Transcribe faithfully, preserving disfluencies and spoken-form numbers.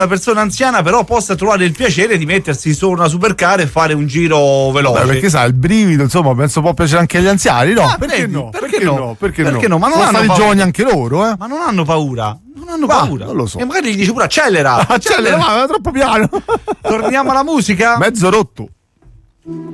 una persona anziana però possa trovare il piacere di mettersi su una supercar e fare un giro veloce. Beh, perché sai, il brivido, insomma, penso può piacere anche agli anziani, no? Ah, perché, vedi, no? perché perché no? no? Perché, Perché no? no? Ma non Sono hanno stati paura. giovani anche loro, eh? Ma non hanno paura. Non hanno Va, paura. non lo so. E magari gli dice pure accelera. Accelera, ma è troppo piano. Torniamo alla musica. Mezzo rotto.